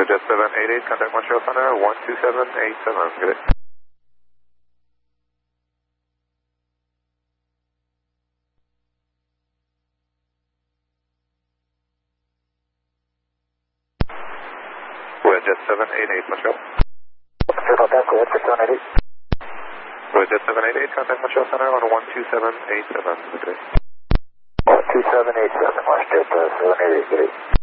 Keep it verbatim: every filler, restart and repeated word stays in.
Jet seven eight eight, contact Montreal Center, one two seven eight seven, good day. Jet seven eight eight, Montreal. Contact, go ahead for seven eight eight. Jet seven eight eight, contact Montreal Center on one two seven eight seven, good day. one two seven eight seven, March Jet seven eight eight, good day.